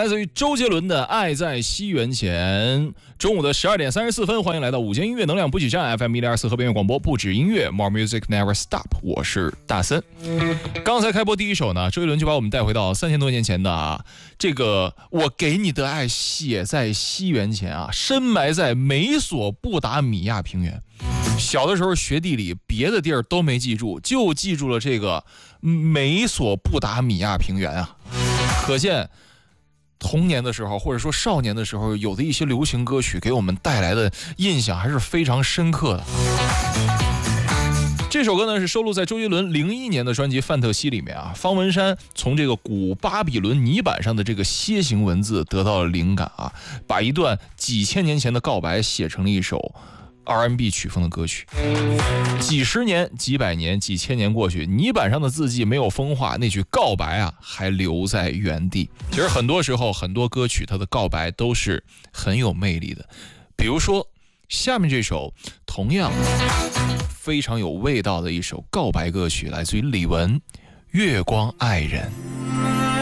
来自于周杰伦的《爱在西元前》。中午的12点34分，欢迎来到午间音乐能量补给站 FM104 河边乐广播，不止音乐 ，More Music Never Stop。我是大森。刚才开播第一首呢，周杰伦就把我们带回到3000多年前的这个“我给你的爱写在西元前”深埋在美索不达米亚平原。小的时候学地理，别的地儿都没记住，就记住了这个美索不达米亚平原可见童年的时候，或者说少年的时候，有的一些流行歌曲给我们带来的印象还是非常深刻的。这首歌呢是收录在周杰伦01年的专辑《范特西》里面方文山从这个古巴比伦泥板上的这个楔形文字得到了灵感把一段几千年前的告白写成了一首R&B 曲风的歌曲。几十年、几百年、几千年过去，泥板上的字迹没有风化，那句告白还留在原地。其实很多时候，很多歌曲它的告白都是很有魅力的。比如说下面这首同样非常有味道的一首告白歌曲，来自于李玟《月光爱人》。